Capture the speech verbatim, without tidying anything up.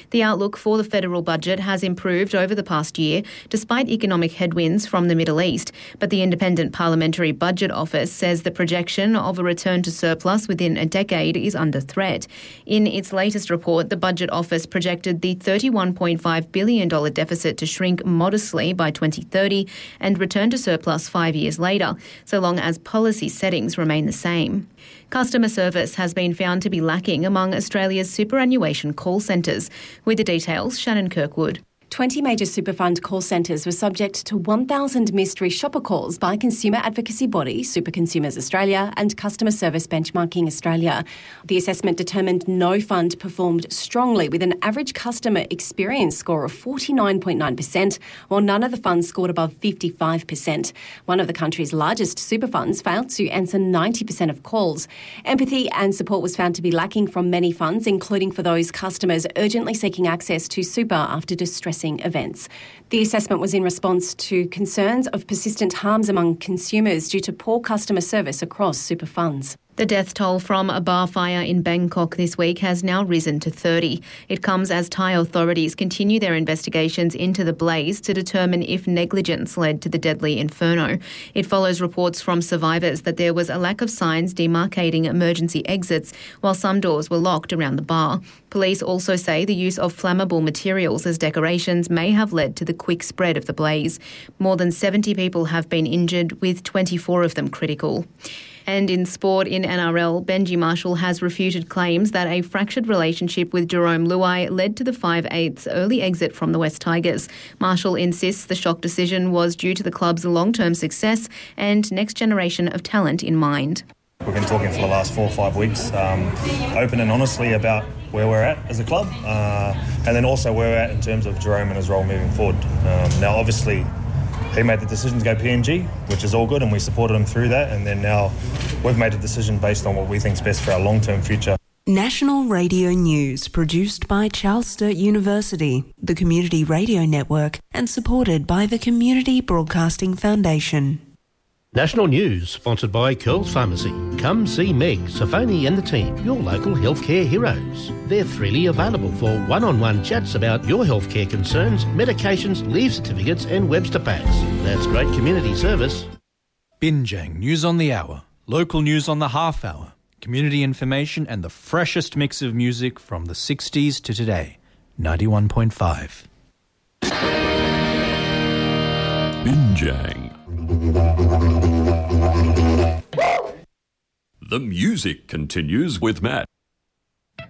The outlook for the federal budget has improved over the past year, despite economic headwinds from the Middle East. But the Independent Parliamentary Budget Office says the projection of a return to surplus within a decade is under threat. In its latest report, the Budget Office projected the thirty-one point five billion dollars deficit to shrink modestly by twenty thirty and return to surplus five years later, so long as policy settings remain the same. Customer service has been found to be lacking among Australia's superannuation call centres. With the details, Shannon Kirkwood. twenty major super fund call centres were subject to one thousand mystery shopper calls by consumer advocacy body Super Consumers Australia and Customer Service Benchmarking Australia. The assessment determined no fund performed strongly, with an average customer experience score of forty-nine point nine percent, while none of the funds scored above fifty-five percent. One of the country's largest super funds failed to answer ninety percent of calls. Empathy and support was found to be lacking from many funds, including for those customers urgently seeking access to super after distressing events. The assessment was in response to concerns of persistent harms among consumers due to poor customer service across super funds. The death toll from a bar fire in Bangkok this week has now risen to thirty. It comes as Thai authorities continue their investigations into the blaze to determine if negligence led to the deadly inferno. It follows reports from survivors that there was a lack of signs demarcating emergency exits, while some doors were locked around the bar. Police also say the use of flammable materials as decorations may have led to the quick spread of the blaze. More than seventy people have been injured, with twenty-four of them critical. And in sport, in N R L, Benji Marshall has refuted claims that a fractured relationship with Jerome Luai led to the five eighths early exit from the West Tigers. Marshall insists the shock decision was due to the club's long-term success and next generation of talent in mind. We've been talking for the last four or five weeks, um, open and honestly about where we're at as a club, uh, and then also where we're at in terms of Jerome and his role moving forward. Um, now, obviously, he made the decision to go P N G, which is all good, and we supported him through that. And then now we've made a decision based on what we think is best for our long-term future. National Radio News, produced by Charles Sturt University, the Community Radio Network, and supported by the Community Broadcasting Foundation. National News, sponsored by Curls Pharmacy. Come see Meg, Safoni and the team, your local healthcare heroes. They're freely available for one-on-one chats about your healthcare concerns, medications, leave certificates and Webster packs. That's great community service. Binjang News on the Hour, local news on the half hour, community information and the freshest mix of music from the sixties to today. ninety-one point five. Binjang. The music continues with Matt.